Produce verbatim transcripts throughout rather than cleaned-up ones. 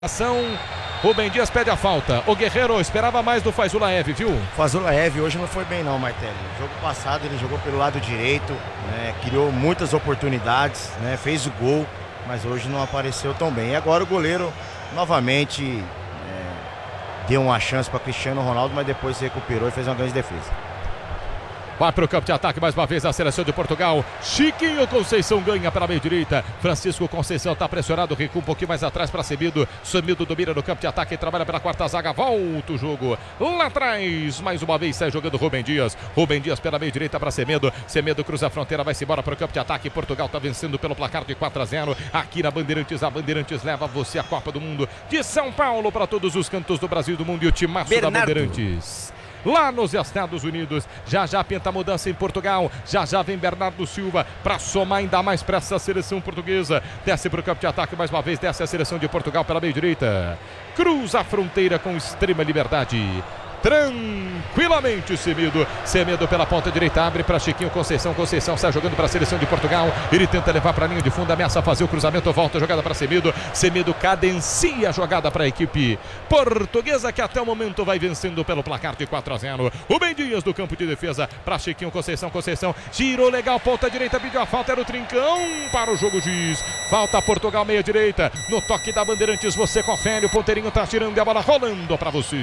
Ação, Rubem Dias pede a falta. O Guerreiro esperava mais do Fazulaev, viu? Fazulaev hoje não foi bem não, Martelli. No jogo passado ele jogou pelo lado direito, né, criou muitas oportunidades, né, fez o gol, mas hoje não apareceu tão bem. E agora o goleiro novamente é, deu uma chance para Cristiano Ronaldo, mas depois se recuperou e fez uma grande defesa. Vai para o campo de ataque mais uma vez a seleção de Portugal. Chiquinho Conceição ganha pela meia direita. Francisco Conceição está pressionado, recua um pouquinho mais atrás para Semedo. Semedo domina no campo de ataque e trabalha pela quarta zaga. Volta o jogo lá atrás. Mais uma vez sai jogando Rubem Dias. Rubem Dias pela meia direita para Semedo. Semedo cruza a fronteira, vai-se embora para o campo de ataque. Portugal está vencendo pelo placar de quatro a zero. Aqui na Bandeirantes, a Bandeirantes leva você a Copa do Mundo de São Paulo para todos os cantos do Brasil e do mundo. E o timaço Bernardo. Da Bandeirantes lá nos Estados Unidos. Já já pinta a mudança em Portugal. Já já vem Bernardo Silva para somar ainda mais para essa seleção portuguesa. Desce para o campo de ataque mais uma vez. Desce a seleção de Portugal pela meia direita. Cruza a fronteira com extrema liberdade. Tranquilamente Semedo. Semedo pela ponta direita, abre para Chiquinho Conceição. Conceição sai jogando para a seleção de Portugal. Ele tenta levar para a linha de fundo, ameaça fazer o cruzamento, volta a jogada para Semedo. Semedo cadencia a jogada para a equipe portuguesa, que até o momento vai vencendo pelo placar de quatro a zero. Rubem Dias do campo de defesa para Chiquinho Conceição. Conceição girou legal, ponta direita, pediu a falta, era o Trincão para o jogo juiz. Falta Portugal, meia direita. No toque da Bandeirantes você confere, o ponteirinho está tirando e a bola rolando para você.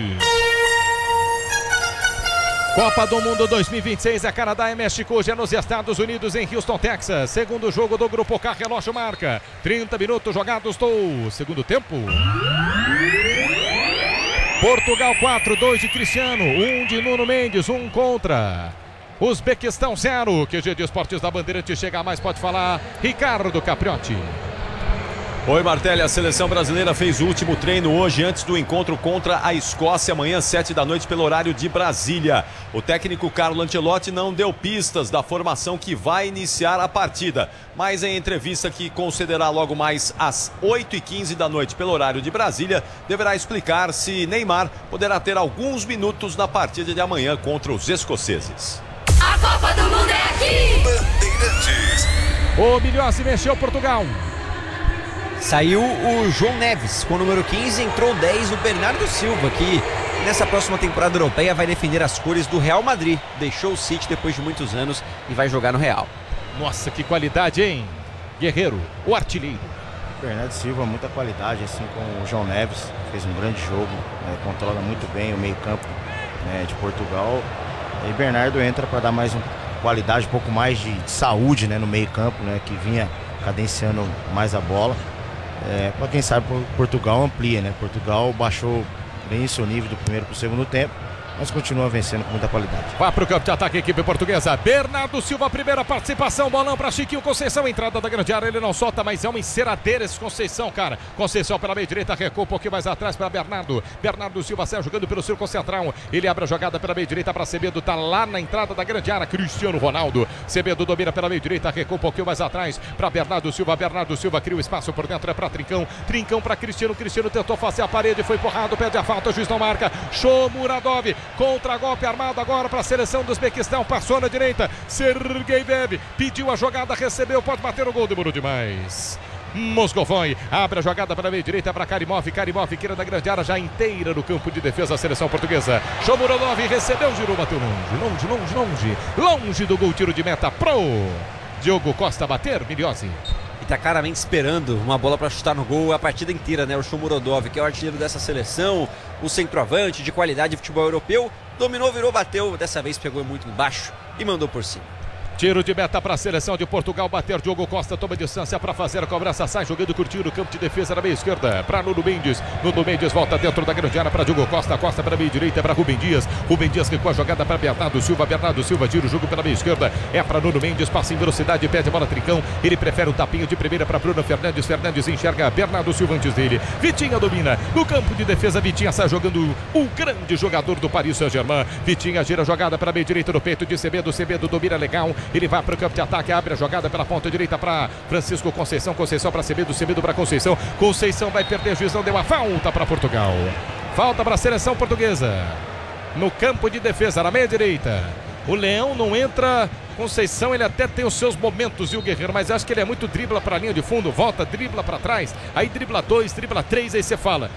Copa do Mundo dois mil e vinte e seis é Canadá e México, hoje é nos Estados Unidos, em Houston, Texas. Segundo jogo do Grupo K, relógio marca. trinta minutos jogados do segundo tempo. Portugal quatro, dois de Cristiano, um de Nuno Mendes, um contra. Uzbequistão zero. Q G de Esportes da Bandeirante chega a mais, pode falar Ricardo Capriotti. Oi, Martelli, a seleção brasileira fez o último treino hoje antes do encontro contra a Escócia, amanhã sete da noite pelo horário de Brasília. O técnico Carlo Ancelotti não deu pistas da formação que vai iniciar a partida, mas em entrevista que concederá logo mais às oito e quinze da noite pelo horário de Brasília, deverá explicar se Neymar poderá ter alguns minutos na partida de amanhã contra os escoceses. A Copa do Mundo é aqui! Bandeirantes. O Milhoce mexeu Portugal. Saiu o João Neves com o número quinze, entrou dez o Bernardo Silva, que nessa próxima temporada europeia vai defender as cores do Real Madrid. Deixou o City depois de muitos anos e vai jogar no Real. Nossa, que qualidade, hein? Guerreiro, o artilheiro. Bernardo Silva, muita qualidade, assim como o João Neves, fez um grande jogo, né, controla muito bem o meio campo, né, de Portugal. E Bernardo entra para dar mais uma qualidade, um pouco mais de, de saúde, né, no meio campo, né, que vinha cadenciando mais a bola. É, para quem sabe, Portugal amplia, né? Portugal baixou bem seu nível do primeiro para o segundo tempo, mas continua vencendo com muita qualidade. Vai para o campo de ataque a equipe portuguesa. Bernardo Silva, primeira participação, bolão para Chiquinho Conceição, entrada da grande área, ele não solta, mas é uma enceradeira esse Conceição, cara. Conceição pela meia direita, recua um pouquinho mais atrás para Bernardo. Bernardo Silva sai jogando pelo círculo central, ele abre a jogada pela meia direita para Semedo, tá lá na entrada da grande área, Cristiano Ronaldo. Semedo domina pela meia direita, recua um pouquinho mais atrás para Bernardo Silva. Bernardo Silva cria o espaço por dentro, é para Trincão. Trincão para Cristiano, Cristiano tentou fazer a parede, foi empurrado, pede a falta, o juiz não marca. Shomuradov, contra-golpe armado agora para a seleção do Uzbequistão, passou na direita, Sergeyev pediu a jogada, recebeu, pode bater o gol, demorou demais. Moscovoi abre a jogada para a meia direita para Karimov, Karimov queira da grande área, já inteira no campo de defesa a seleção portuguesa. Shomurodov recebeu, girou, bateu longe, longe, longe, longe, longe do gol, tiro de meta pro Diogo Costa bater, Milhoce. E tá claramente esperando uma bola para chutar no gol a partida inteira, né? O Shomurodov, que é o artilheiro dessa seleção, o centroavante de qualidade de futebol europeu, dominou, virou, bateu, dessa vez pegou muito embaixo e mandou por cima. Tiro de meta para a seleção de Portugal, bater Diogo Costa, toma distância para fazer a cobrança, sai jogando, curtindo o campo de defesa na meia esquerda, para Nuno Mendes, Nuno Mendes volta dentro da grande área para Diogo Costa, Costa para a meia direita, para Rubem Dias, Rubem Dias que com a jogada para Bernardo Silva, Bernardo Silva tira o jogo pela meia esquerda, é para Nuno Mendes, passa em velocidade, pede a bola Trincão, ele prefere um tapinho de primeira para Bruno Fernandes, Fernandes enxerga Bernardo Silva antes dele, Vitinha domina, no campo de defesa, Vitinha sai jogando o grande jogador do Paris Saint-Germain, Vitinha gira a jogada para a meia direita no peito de Semedo, Semedo domina legal, ele vai para o campo de ataque, abre a jogada pela ponta direita para Francisco Conceição, Conceição para Semedo, Semedo para Conceição, Conceição vai perder, juiz não deu a falta para Portugal, falta para a seleção portuguesa, no campo de defesa, na meia direita, o Leão não entra Conceição, ele até tem os seus momentos, viu, Guerreiro? Mas acho que ele é muito dribla pra linha de fundo, volta, dribla pra trás, aí dribla dois, dribla três, aí você fala,